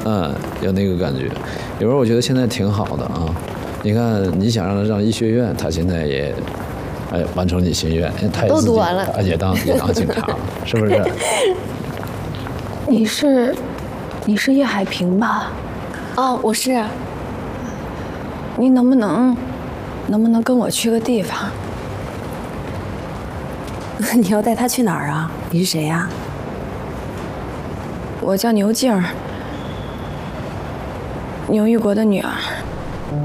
有那个感觉。有时候我觉得现在挺好的啊。你看，你想让他上医学院，他现在也，完成你心愿，他也都读完了， 也当警察，是不是？ 你是叶海平吧？ 哦，我是。 你能不能跟我去个地方？ 你要带他去哪儿啊？你是谁呀？ 我叫牛静，牛玉国的女儿。